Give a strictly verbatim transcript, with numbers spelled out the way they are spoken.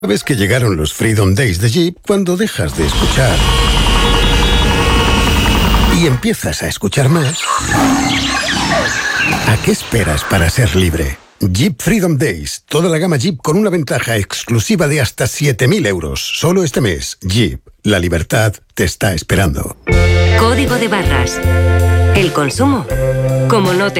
Sabes que llegaron los Freedom Days de Jeep cuando dejas de escuchar y empiezas a escuchar más. ¿A qué esperas para ser libre? Jeep Freedom Days. Toda la gama Jeep con una ventaja exclusiva de hasta siete mil euros. Solo este mes. Jeep. La libertad te está esperando. Código de barras. El consumo, como no te